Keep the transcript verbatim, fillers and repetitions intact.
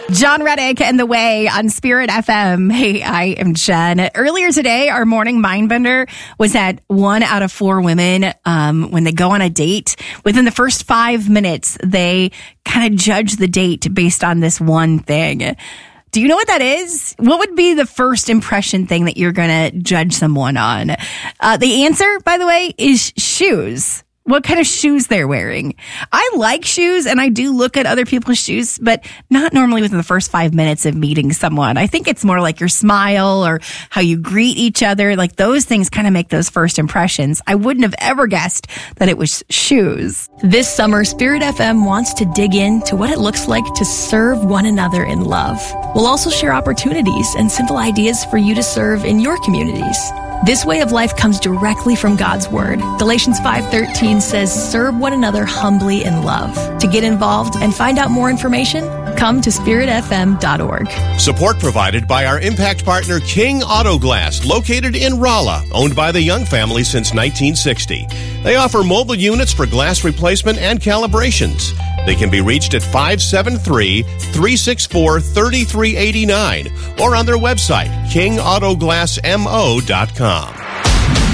John Reddick and The Way on Spirit F M. Hey, I am Jen. Earlier today, our morning Mindbender was that one out of four women, um, when they go on a date, within the first five minutes, they kind of judge the date based on this one thing. Do you know what that is? What would be the first impression thing that you're going to judge someone on? Uh, the answer, by the way, is shoes. What kind of shoes they're wearing. I like shoes and I do look at other people's shoes, but not normally within the first five minutes of meeting someone. I think it's more like your smile or how you greet each other. Like those things kind of make those first impressions. I wouldn't have ever guessed that it was shoes. This summer, Spirit F M wants to dig into what it looks like to serve one another in love. We'll also share opportunities and simple ideas for you to serve in your communities. This way of life comes directly from God's Word. Galatians five thirteen says, serve one another humbly in love. To get involved and find out more information, come to spirit f m dot org. Support provided by our impact partner, King Auto Glass, located in Rolla, owned by the Young family since nineteen sixty. They offer mobile units for glass replacement and calibrations. They can be reached at five seven three, three six four, three three eight nine or on their website, king auto glass mo dot com.